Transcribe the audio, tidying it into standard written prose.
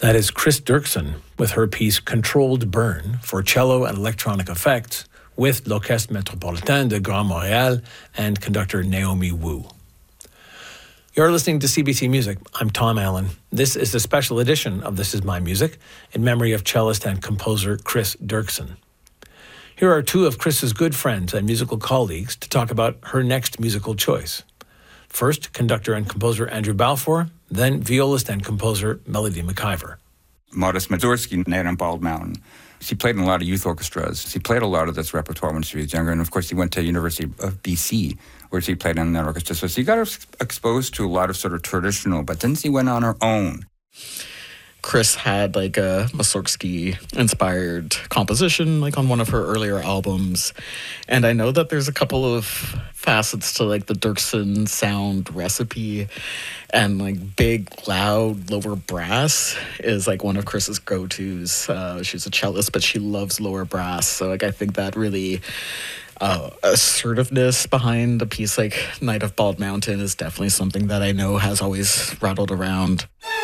That is Chris Dirksen with her piece Controlled Burn for cello and electronic effects with l'Orchestre Métropolitain de Grand Montréal and conductor Naomi Wu. You're listening to CBC Music. I'm Tom Allen. This is a special edition of This Is My Music in memory of cellist and composer Chris Dirksen. Here are two of Chris's good friends and musical colleagues to talk about her next musical choice. First, conductor and composer Andrew Balfour, then violist and composer Melody McIver. Modest Mussorgsky, native on Bald Mountain. She played in a lot of youth orchestras. She played a lot of this repertoire when she was younger, and of course she went to University of BC, where she played in that orchestra. So she got exposed to a lot of sort of traditional, but then she went on her own. Chris had like a Mussorgsky-inspired composition like on one of her earlier albums. And I know that there's a couple of facets to like the Dirksen sound recipe, and like big, loud, lower brass is like one of Chris's go-tos. She's a cellist, but she loves lower brass. So like I think that really assertiveness behind a piece like Night of Bald Mountain is definitely something that I know has always rattled around.